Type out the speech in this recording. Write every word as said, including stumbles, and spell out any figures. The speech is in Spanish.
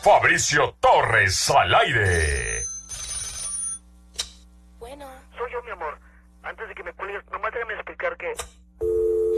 Fabricio Torres al aire. Bueno. Soy yo, mi amor. Antes de que me cuelgues, nomás déjame explicar que